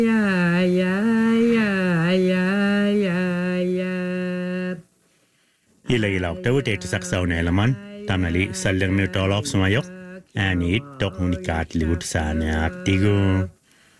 Ila tawte saksauna elaman tamali sallermi tolop sumayok ani tok unikat liut sana tigo